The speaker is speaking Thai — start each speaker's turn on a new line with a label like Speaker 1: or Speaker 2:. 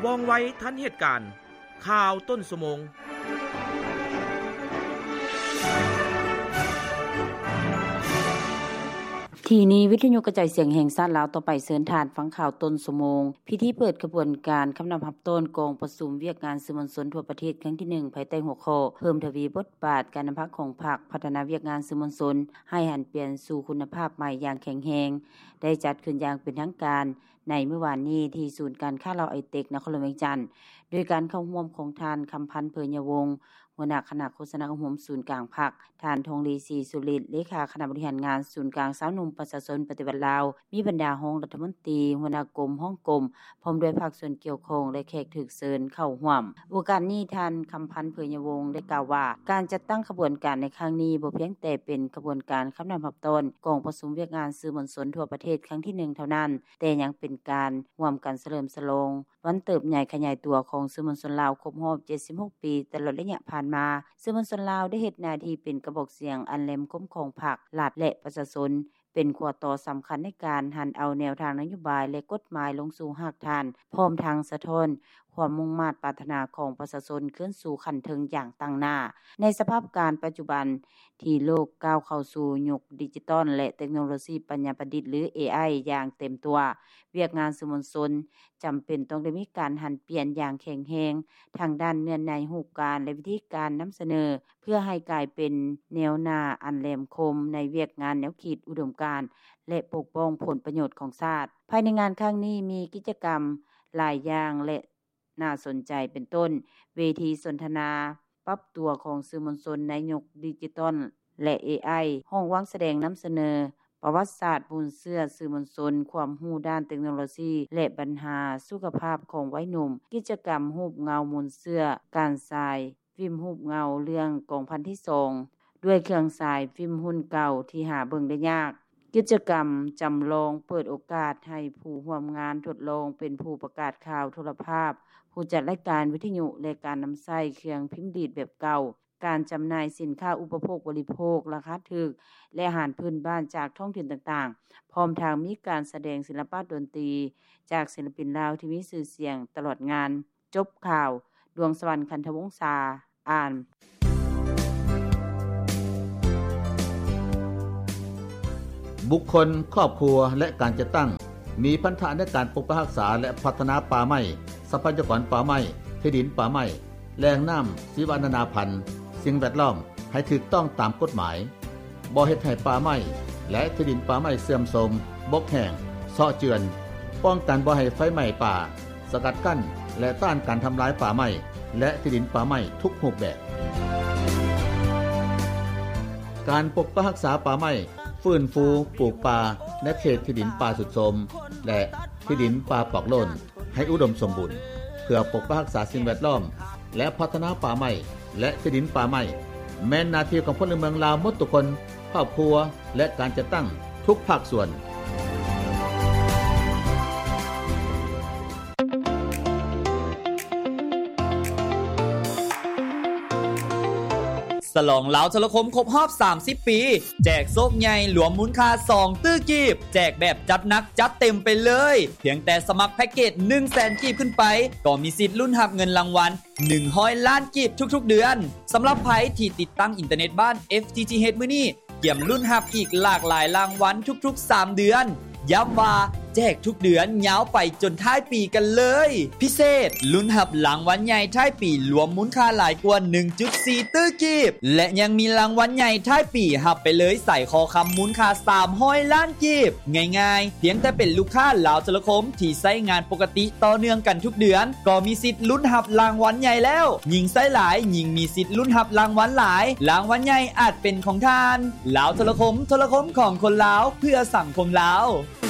Speaker 1: ว่องไวทันเหตุการณ์ข่าวต้นชั่วโมง
Speaker 2: ทีนี้วิทยุกระจายเสียงแห่งชาติลาวต่อไปเชิญทานฟังข่าวต้นชั่วโมงพิธีเปิดกระบวนการคำนำรับต้นกองประชุมเวียกงานสื่อมวลชนทั่วประเทศครั้งที่1ภายใต้หัวข้อเพิ่มทวีบทบาทการนำพักของภาคพัฒนาเวียกงานสื่อมวลชนให้หันเปลี่ยนสู่คุณภาพใหม่อย่างแข็งแรงได้จัดขึ้นอย่างเป็นทางการในเมื่อวานนี้ที่ศูนย์การค้าลาวไอเทคนครหลวงเวียงจันทน์โดยการเข้าร่วมของทานคำพันธ์เพิ่นยวงศ์หัวหน้าคณะโฆษณาอุปมศูนย์กลางภาคท่านทองดีศรีสุริตเลขาคณะบริหารงานศูนย์กลางสาวหนุ่มประชาชนปฏิบัติลาวมีบรรดาห้องรัฐมนตรีหัวหน้ากรมห้องกรมพร้อมด้วยภาคส่วนเกี่ยวข้องและแขกถูกเชิญเข้าร่วมโอกาสนี้ท่านคำพันธ์เพิ่นยวงศ์ได้กล่าวว่าการจัดตั้งขบวนการในครั้งนี้บ่เพียงแต่เป็นขบวนการคำนำรับต้นกองประชุมเวียกงานสื่อมวลชนทั่วประเทศครั้งที่1เท่านั้นแต่ยังเป็นการร่วมกันเฉลิมฉลองวันเติบใหญ่ขยายตัวของสื่อมวลชนลาวครบรอบ76ปีตลอดระยะผ่านมาสื่อมวลชนลาวได้เฮ็ดหน้าที่เป็นกระบอกเสียงอันแหลมคมของภาครัฐและประชาชนเป็นขั้วต่อสำคัญในการหันเอาแนวทางนโยบายและกฎหมายลงสู่รากฐานพร้อมทางสะท้อนความมุ่งมั่นปรารถนาของประชาชนขึ้นสู่ขั้นถึงอย่างตั้งหน้าในสภาพการปัจจุบันที่โลกก้าวเข้าสู่ยุคดิจิทัลและเทคโนโลยีปัญญาประดิษฐ์หรือ AI อย่างเต็มตัวเวียกงานสื่อมวลชนจำเป็นต้องได้มีการหันเปลี่ยนอย่างแข็งแรงทางด้านเนื้อในรูปการและวิธีการนำเสนอเพื่อให้กลายเป็นแนวหน้าอันแหลมคมในเวียกงานแนวคิดอุดมการณ์และปกป้องผลประโยชน์ของชาติภายในงานครั้งนี้มีกิจกรรมหลายอย่างและน่าสนใจเป็นต้นเวทีสนทนาปรับตัวของสื่อมวลชนในยุคดิจิทัลและ AI ห้องวางแสดงนำเสนอประวัติศาสตร์บุญเสื้อสื่อมวลชนความรู้ด้านเทคโนโลยีและปัญหาสุขภาพของวัยหนุ่มกิจกรรมรูปเงามุนเสื้อการทรายฟิล์มรูปเงาเรื่องกองพันที่2ด้วยเครื่องฉายฟิล์มหุ่นเก่าที่หาเบิ่งได้ยากกิจกรรมจำลองเปิดโอกาสให้ผู้ร่วมงานทดลองเป็นผู้ประกาศข่าวโทรภาพผู้จัดรายการวิทยุและการนำใช้เครื่องพิมพ์ดีดแบบเก่าการจำหน่ายสินค้าอุปโภคบริโภคราคาถูกและอาหารพื้นบ้านจากท้องถิ่นต่างๆพร้อมทางมีการแสดงศิลปะดนตรีจากศิลปินลาวที่มีชื่อเสียงตลอดงานจบข่าวดวงสวรรค์คันธวงศ์ษาอ่าน
Speaker 3: บุคคลครอบครัวและการจัดตั้งมีพันธะในการปกปักรักษาและพัฒนาป่าไม้ทรัพยากรป่าไม้ที่ดินป่าไม้แหล่งน้ำชีวนานาพันธุ์สิ่งแวดล้อมให้ถูกต้องตามกฎหมายบ่เฮ็ดให้ป่าไม้และที่ดินป่าไม้เสื่อมโทรมบกแห้งเซาะเจือนป้องกันบ่ให้ไฟไหม้ป่าสกัดกั้นและต้านการทำลายป่าไม้และที่ดินป่าไม้ทุกรูปแบบการปกปักรักษาป่าไม้ฟื้นฟูปลูกป่าในเขตที่ดินป่าสุดโทรมและที่ดินป่าปอกโล้นให้อุดมสมบูรณ์เพื่อปกปักรักษาสิ่งแวดล้อมและพัฒนาป่าไม้และที่ดินป่าไม้แม้นหน้าที่ของพลเมืองลาวหมดทุกคนครอบครัวและการจัดตั้งทุกภาคส่วน
Speaker 4: ฉลองลาวโทรคมครบรอบ30ปีแจกโชคใหญ่หลวมมูลค่า2ตื้อกีบแจกแบบจัดหนักจัดเต็มไปเลยเพียงแต่สมัครแพ็คเกจ 100,000 กีบขึ้นไปก็มีสิทธิ์ลุ้นรับเงินรางวัล100 ล้านกีบทุกๆเดือนสำหรับไผที่ติดตั้งอินเทอร์เน็ตบ้าน FTTH มื้อนี้เกี่ยมลุ้นรับอีกหลากหลายรางวัลทุกๆ3เดือนย้ำว่าแจกทุกเดือนยาวไปจนท้ายปีกันเลยพิเศษลุ้นรับรางวัลใหญ่ท้ายปีรวมมูลค่าหลายกว่า 1.4 ตื้อกีบและยังมีรางวัลใหญ่ท้ายปีรับไปเลยใส่คอคำมูลค่า300 ล้านกีบง่ายๆเพียงแต่เป็นลูกค้าลาวโทรคมที่ใช้งานปกติต่อเนื่องกันทุกเดือนก็มีสิทธิ์ลุ้นรับรางวัลใหญ่แล้วยิ่งใช้หลายยิ่งมีสิทธิ์ลุ้นรับรางวัลหลายรางวัลใหญ่อาจเป็นของท่านลาวโทรคมของคนลาวเพื่อสังคมลาว